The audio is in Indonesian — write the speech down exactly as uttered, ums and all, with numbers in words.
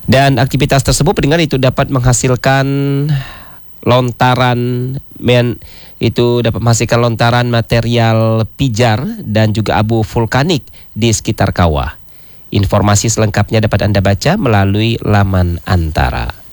Dan aktivitas tersebut pendengar itu dapat menghasilkan lontaran men itu dapat menghasilkan lontaran material pijar dan juga abu vulkanik di sekitar kawah. Informasi selengkapnya dapat Anda baca melalui laman Antara.